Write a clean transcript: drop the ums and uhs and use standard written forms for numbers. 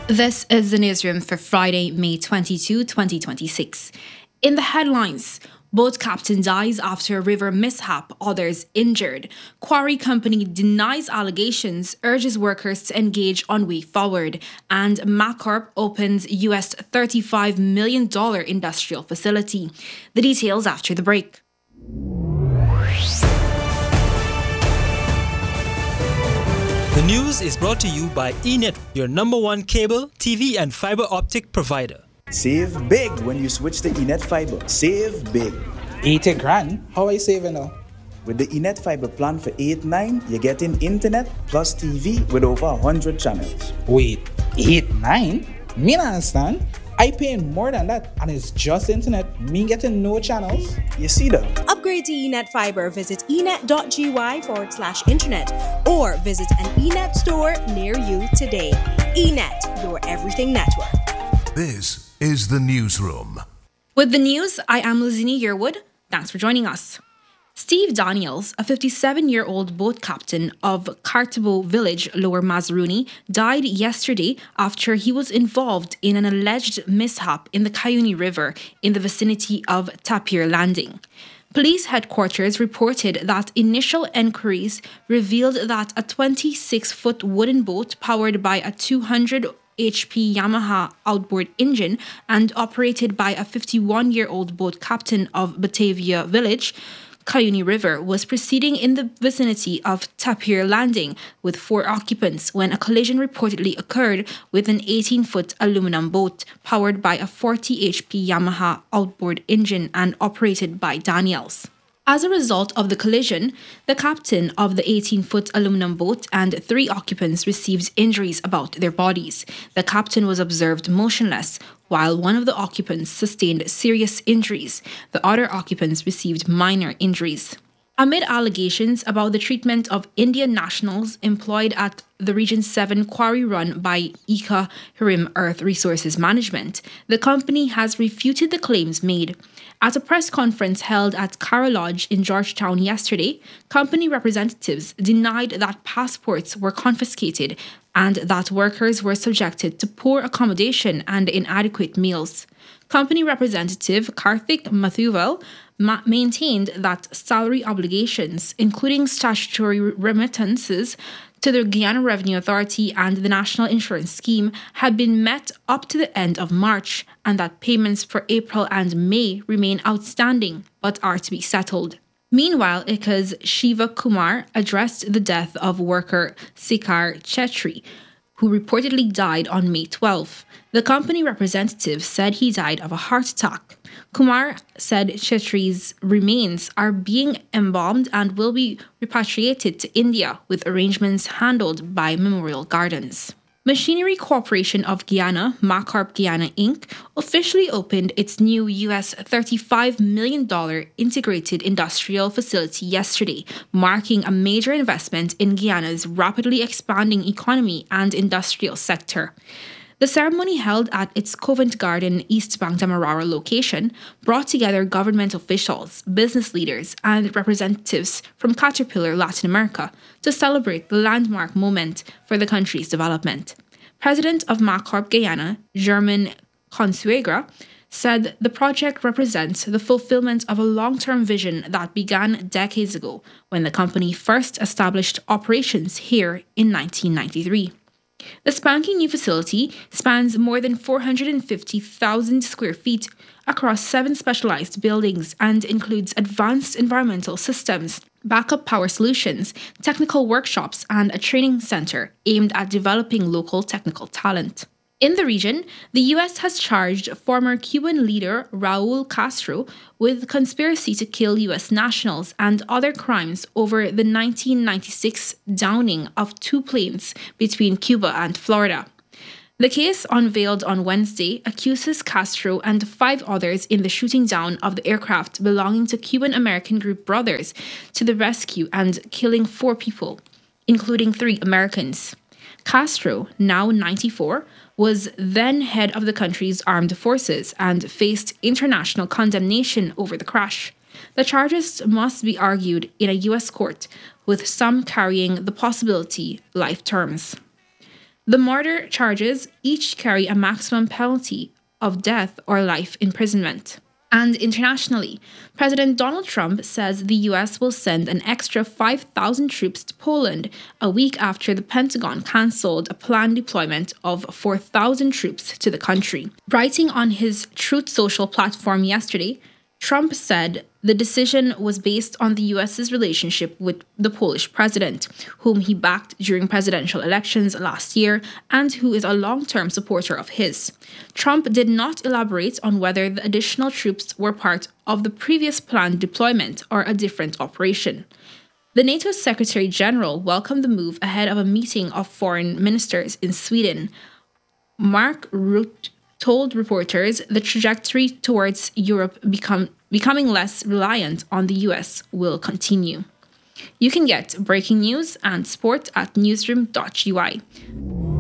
This is the newsroom for Friday, May 22, 2026. In the headlines, boat captain dies after a river mishap, others injured. Quarry company denies allegations, urges workers to engage on way forward. And MacCorp opens US $35 million industrial facility. The details after the break. The news is brought to you by eNet, your number one cable, TV, and fiber optic provider. Save big when you switch to eNet Fiber. Save big. 80 grand? How I saving now? With the eNet Fiber plan for 8-9, you're getting internet plus TV with over 100 channels. Wait, 8-9? Me not understand. I paying more than that, and it's just internet. Me getting no channels. You see that? Upgrade to eNet Fiber. Visit enet.gy/internet or visit an eNet store near you today. eNet, your everything network. This is the newsroom. With the news, I am Lizini Yearwood. Thanks for joining us. Steve Daniels, a 57-year-old boat captain of Cartabo Village, Lower Mazaruni, died yesterday after he was involved in an alleged mishap in the Cuyuni River in the vicinity of Tapir Landing. Police headquarters reported that initial inquiries revealed that a 26-foot wooden boat powered by a 200 HP Yamaha outboard engine and operated by a 51-year-old boat captain of Batavia Village, Cuyuni River, was proceeding in the vicinity of Tapir Landing with 4 occupants when a collision reportedly occurred with an 18-foot aluminum boat powered by a 40 HP Yamaha outboard engine and operated by Daniels. As a result of the collision, the captain of the 18-foot aluminum boat and 3 occupants received injuries about their bodies. The captain was observed motionless, while one of the occupants sustained serious injuries. The other occupants received minor injuries. Amid allegations about the treatment of Indian nationals employed at the Region 7 quarry run by Ika Hirim Earth Resources Management, the company has refuted the claims made. At a press conference held at Cara Lodge in Georgetown yesterday, company representatives denied that passports were confiscated and that workers were subjected to poor accommodation and inadequate meals. Company representative Karthik Mathuval maintained that salary obligations, including statutory remittances to the Guyana Revenue Authority and the National Insurance Scheme, had been met up to the end of March, and that payments for April and May remain outstanding but are to be settled. Meanwhile, ICA's Shiva Kumar addressed the death of worker Sikar Chetri, who reportedly died on May 12. The company representative said he died of a heart attack. Kumar said Chetri's remains are being embalmed and will be repatriated to India with arrangements handled by Memorial Gardens. Machinery Corporation of Guyana, MacCorp Guyana Inc., officially opened its new US $35 million integrated industrial facility yesterday, marking a major investment in Guyana's rapidly expanding economy and industrial sector. The ceremony, held at its Covent Garden East Bank Demerara location, brought together government officials, business leaders, and representatives from Caterpillar Latin America to celebrate the landmark moment for the country's development. President of MacCorp Guyana, Germain Consuegra, said the project represents the fulfillment of a long-term vision that began decades ago when the company first established operations here in 1993. The spanking new facility spans more than 450,000 square feet across 7 specialized buildings and includes advanced environmental systems, backup power solutions, technical workshops, and a training center aimed at developing local technical talent. In the region, the U.S. has charged former Cuban leader Raul Castro with conspiracy to kill U.S. nationals and other crimes over the 1996 downing of 2 planes between Cuba and Florida. The case, unveiled on Wednesday, accuses Castro and 5 others in the shooting down of the aircraft belonging to Cuban-American group Brothers to the rescue and killing 4 people, including 3 Americans. Castro, now 94, was then head of the country's armed forces and faced international condemnation over the crash. The charges must be argued in a U.S. court, with some carrying the possibility life terms. The murder charges each carry a maximum penalty of death or life imprisonment. And internationally, President Donald Trump says the US will send an extra 5,000 troops to Poland a week after the Pentagon cancelled a planned deployment of 4,000 troops to the country. Writing on his Truth Social platform yesterday, Trump said the decision was based on the US's relationship with the Polish president, whom he backed during presidential elections last year and who is a long-term supporter of his. Trump did not elaborate on whether the additional troops were part of the previous planned deployment or a different operation. The NATO Secretary General welcomed the move ahead of a meeting of foreign ministers in Sweden. Mark Rutte told reporters the trajectory towards Europe becoming less reliant on the US will continue. You can get breaking news and sport at newsroom.ui.